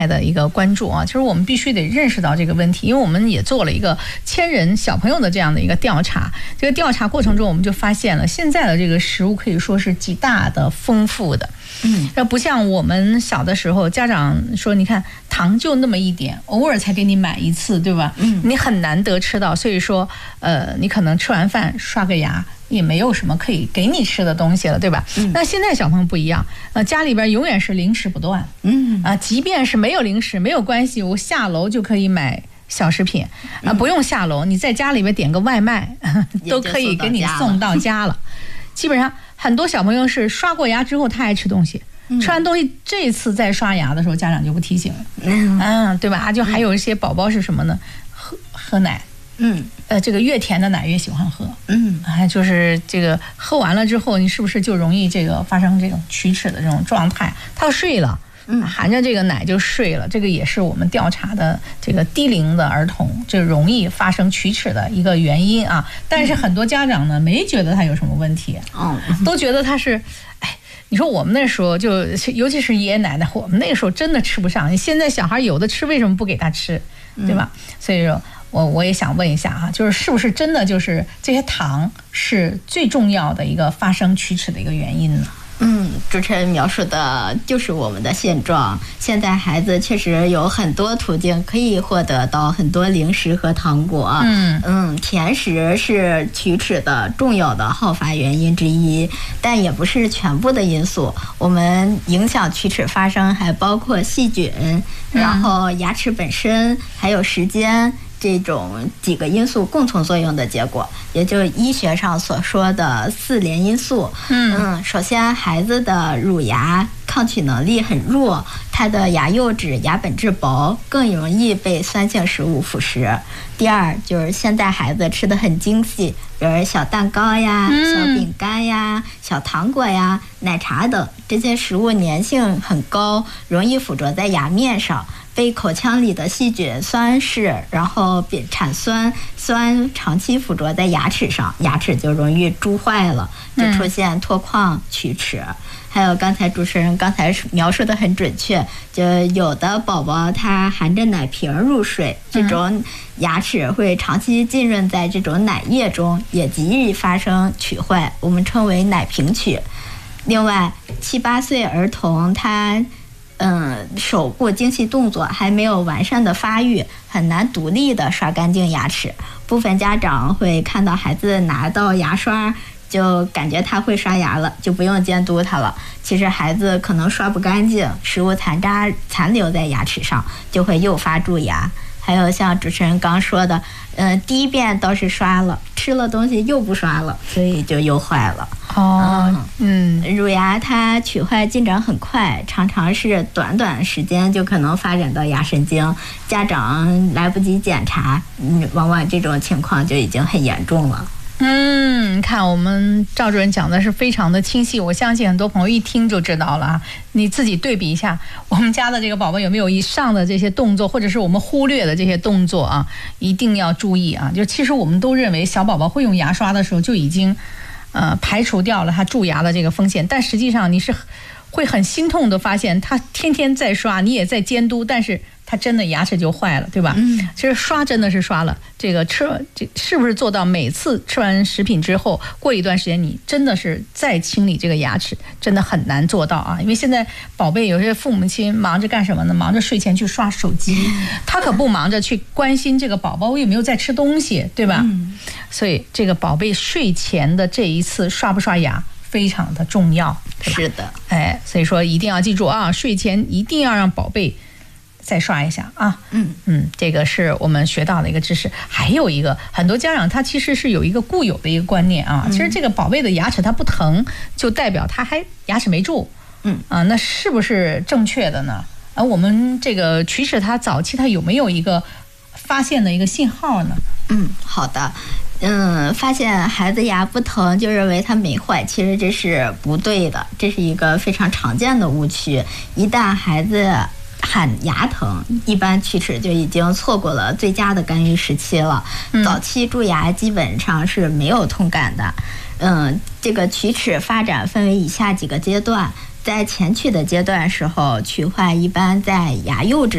的一个关注啊，其实我们必须得认识到这个问题，因为我们也做了一个1000人小朋友的这样的一个调查。这个调查过程中，我们就发现了现在的这个食物可以说是极大的丰富的。这不像我们小的时候，家长说，你看糖就那么一点，偶尔才给你买一次，对吧？你很难得吃到，所以说，你可能吃完饭刷个牙。也没有什么可以给你吃的东西了，对吧？那现在小朋友不一样，家里边永远是零食不断，即便是没有零食没有关系，我下楼就可以买小食品，不用下楼，你在家里边点个外卖，都可以给你送到家了。基本上很多小朋友是刷过牙之后他爱吃东西，吃完东西这次再刷牙的时候，家长就不提醒了，对吧？就还有一些宝宝是什么呢？喝奶。这个越甜的奶越喜欢喝，就是这个喝完了之后，你是不是就容易这个发生这种龋齿的这种状态？他要睡了，含着这个奶就睡了，这个也是我们调查的这个低龄的儿童就容易发生龋齿的一个原因啊。但是很多家长呢没觉得他有什么问题，都觉得他是，你说我们那时候就尤其是爷爷奶奶，我们那个时候真的吃不上，现在小孩有的吃，为什么不给他吃，对吧？所以说。我也想问一下哈，就是是不是真的就是这些糖是最重要的一个发生龋齿的一个原因呢？ 主持人描述的就是我们的现状。现在孩子确实有很多途径可以获得到很多零食和糖果。甜食是龋齿的重要的好发原因之一，但也不是全部的因素。我们影响龋齿发生还包括细菌，然后牙齿本身，还有时间。这种几个因素共同作用的结果，也就是医学上所说的4联因素。首先，孩子的乳牙抗龋能力很弱，他的牙釉质、牙本质薄，更容易被酸性食物腐蚀。第二，就是现在孩子吃的很精细，比如小蛋糕呀、小饼干呀、小糖果呀、奶茶等，这些食物粘性很高，容易附着在牙面上。被口腔里的细菌酸蚀，然后产酸长期附着在牙齿上，牙齿就容易蛀坏了，就出现脱矿龋齿。还有刚才主持人描述的很准确，就有的宝宝他含着奶瓶入睡，这种牙齿会长期浸润在这种奶液中，也极易发生龋坏，我们称为奶瓶龋。另外，7、8岁儿童他手部精细动作还没有完善的发育，很难独立的刷干净牙齿。部分家长会看到孩子拿到牙刷，就感觉他会刷牙了，就不用监督他了。其实孩子可能刷不干净，食物残渣残留在牙齿上，就会诱发蛀牙。还有像主持人刚说的，第一遍倒是刷了，吃了东西又不刷了，所以就又坏了。乳牙它龋坏进展很快，常常是短时间就可能发展到牙神经，家长来不及检查，往往这种情况就已经很严重了。 看我们赵主任讲的是非常的清晰，我相信很多朋友一听就知道了啊。你自己对比一下，我们家的这个宝宝有没有以上的这些动作，或者是我们忽略的这些动作啊，一定要注意啊。就其实我们都认为小宝宝会用牙刷的时候就已经排除掉了他蛀牙的这个风险，但实际上你是会很心痛的发现他天天在刷，你也在监督，但是他真的牙齿就坏了，对吧？其实刷真的是刷了，这是不是做到每次吃完食品之后，过一段时间你真的是再清理这个牙齿，真的很难做到啊！因为现在宝贝有些父母亲忙着干什么呢？忙着睡前去刷手机，他可不忙着去关心这个宝宝有没有在吃东西，对吧？所以这个宝贝睡前的这一次刷不刷牙非常的重要，对吧？ 是的， 所以说一定要记住啊，睡前一定要让宝贝再刷一下啊。这个是我们学到的一个知识。还有一个，很多家长他其实是有一个固有的一个观念啊，其实这个宝贝的牙齿它不疼，就代表他还牙齿没蛀。那是不是正确的呢？我们这个龋齿它早期它有没有一个发现的一个信号呢？ 好的。发现孩子牙不疼就认为他没坏，其实这是不对的，这是一个非常常见的误区。一旦孩子喊牙疼，一般龋齿就已经错过了最佳的干预时期了。早期蛀牙基本上是没有痛感的。这个龋齿发展分为以下几个阶段。在前龋的阶段时候，龋坏一般在牙釉质